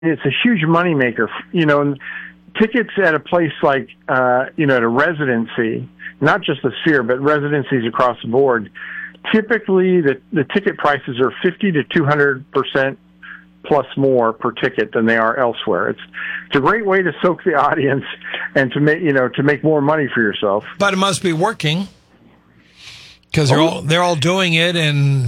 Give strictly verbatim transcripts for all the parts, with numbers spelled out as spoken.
it's a huge moneymaker. You know, and tickets at a place like, uh, you know, at a residency, not just the Sphere, but residencies across the board, typically the, the ticket prices are fifty to two hundred percent plus more per ticket than they are elsewhere. It's it's a great way to soak the audience and to make, you know, to make more money for yourself. But it must be working because they're oh. all they're all doing it, and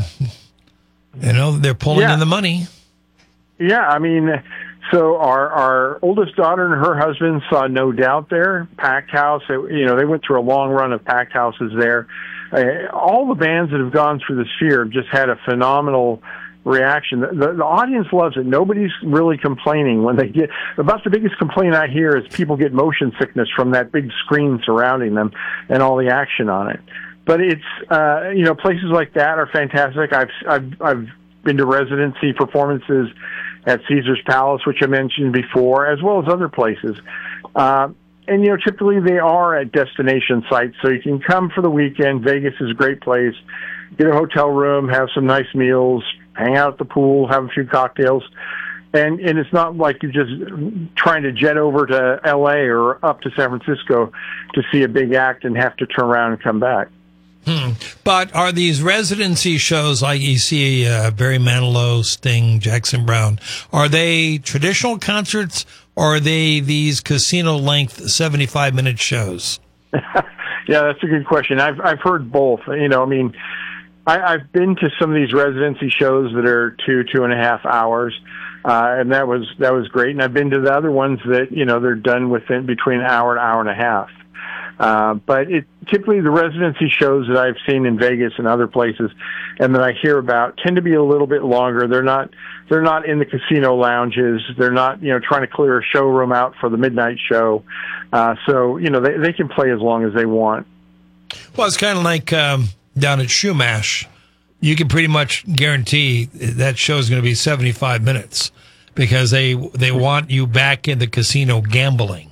you know they're pulling yeah. in the money. Yeah, I mean, so our our oldest daughter and her husband saw No Doubt there, packed house. It, you know, they went through a long run of packed houses there. Uh, all the bands that have gone through the Sphere have just had a phenomenal reaction. The, the, the audience loves it. Nobody's really complaining when they get. About the biggest complaint I hear is people get motion sickness from that big screen surrounding them and all the action on it. But it's uh, you know, places like that are fantastic. I've I've I've been to residency performances at Caesar's Palace, which I mentioned before, as well as other places. Uh, and, you know, typically they are at destination sites, so you can come for the weekend. Vegas is a great place. Get a hotel room, have some nice meals, hang out at the pool, have a few cocktails. And and it's not like you're just trying to jet over to L A or up to San Francisco to see a big act and have to turn around and come back. Hmm. But are these residency shows like you see uh, Barry Manilow, Sting, Jackson Browne, are they traditional concerts or are they these casino-length seventy-five minute shows? Yeah, that's a good question. I've I've heard both. You know, I mean, I, I've been to some of these residency shows that are two, two and a half hours, uh, and that was that was great. And I've been to the other ones that, you know, they're done within between an hour and hour and a half. Uh, but it, typically the residency shows that I've seen in Vegas and other places and that I hear about tend to be a little bit longer. They're not, they're not in the casino lounges. They're not, you know, trying to clear a showroom out for the midnight show. Uh, so, you know, they, they can play as long as they want. Well, it's kind of like, um, down at Shumash. You can pretty much guarantee that show is going to be seventy-five minutes because they, they want you back in the casino gambling.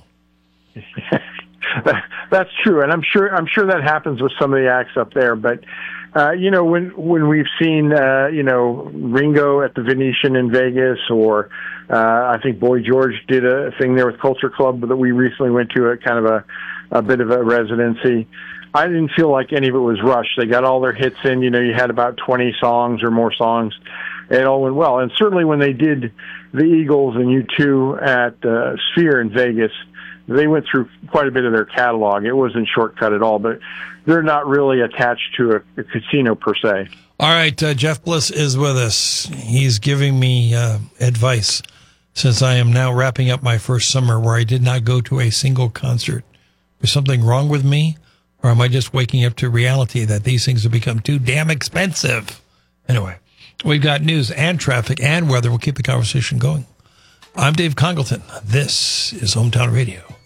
That's true, and I'm sure I'm sure that happens with some of the acts up there. But uh, you know, when when we've seen uh, you know Ringo at the Venetian in Vegas, or uh, I think Boy George did a thing there with Culture Club that we recently went to, a kind of a, a bit of a residency. I didn't feel like any of it was rushed. They got all their hits in. You know, you had about twenty songs or more songs. It all went well, and certainly when they did the Eagles and U two at uh, Sphere in Vegas, they went through quite a bit of their catalog. It wasn't shortcut at all, but they're not really attached to a, a casino per se. All right, uh, Jeff Bliss is with us. He's giving me uh, advice since I am now wrapping up my first summer where I did not go to a single concert. Is something wrong with me, or am I just waking up to reality that these things have become too damn expensive? Anyway, we've got news and traffic and weather. We'll keep the conversation going. I'm Dave Congleton. This is Hometown Radio.